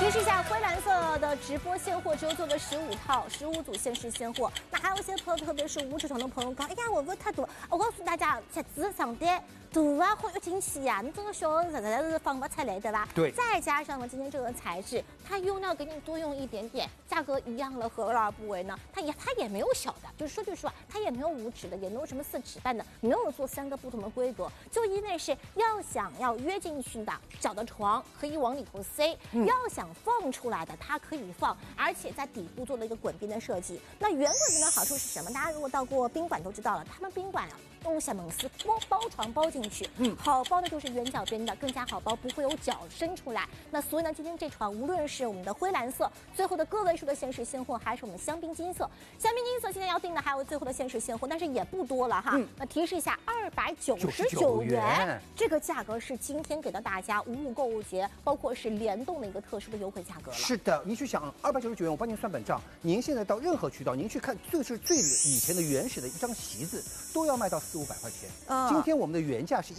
提示一下，灰蓝色的直播现货只有做了15套，15组限时现货。那还有一些朋友，特别是无职场的朋友讲，哎呀，我问太多。我告诉大家，鞋子上单大啊，会有惊喜呀！你这个小实在是放不出来，对吧？ 对。 再加上呢，今天这个材质，它用料给你多用一点点，价格一样了，何乐而不为呢？它也没有小的，就是说句实话，它也没有5指的，也没有什么4指半的，没有做3个不同的规格，就因为是想要约进去的小的床可以往里头塞，要想放出来的它可以放，而且在底部做了一个滚边的设计。那圆滚边的好处是什么？大家如果到过宾馆都知道了，他们宾馆啊用小门丝包床包进去，好包的就是圆角边的，更加好包，不会有脚伸出来。那所以呢，今天这床无论是我们的灰蓝色，最后的个位数的限时现货，还是我们香槟金色，香槟金色现在要定的还有最后的限时现货，但是也不多了哈。那提示一下，299元，这个价格是今天给到大家55购物节，包括是联动的一个特殊的优惠价格了。 是的，您去想299元，我帮您算本账，您现在到任何渠道，您去看最以前的原始的一张席子，都要卖到400-500块钱。今天我们的原价是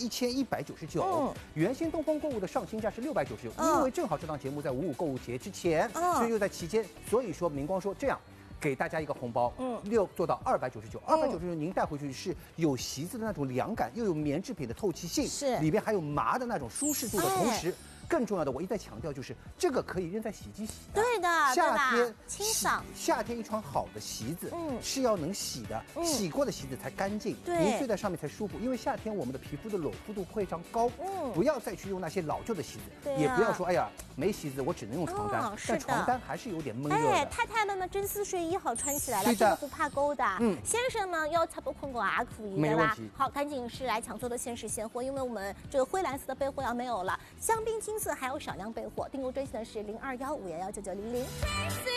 1199，原先东风购物的上新价是699，因为正好这档节目在55购物节之前，所以又在期间，所以说明光说这样。给大家一个红包，6做到299，299您带回去是有席子的那种凉感，又有棉制品的透气性，是里边还有麻的那种舒适度的同时。更重要的，我一再强调，就是这个可以扔在洗衣机洗的。 对的， 夏天清爽。 夏天一床好的席子，是要能洗的，洗过的席子才干净，您睡在上面才舒服。因为夏天我们的皮肤的裸肤度非常高，不要再去用那些老旧的席子，也不要说哎呀没席子我只能用床单，但床单还是有点闷热的。 太太们呢，真丝睡衣好穿起来了，这个不怕勾的。先生呢要擦不困过也可以，对吧？好，赶紧是来抢做的限时现货，因为我们这个灰蓝色的备货要没有了，香槟金色还有少量备货，订购专线是0215119900。